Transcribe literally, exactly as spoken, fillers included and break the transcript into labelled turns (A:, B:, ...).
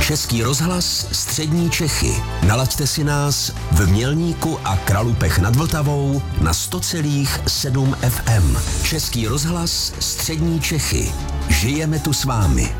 A: Český rozhlas Střední Čechy. Nalaďte si nás v Mělníku a Kralupech nad Vltavou na sto celá sedm F M. Český rozhlas Střední Čechy. Žijeme tu s vámi.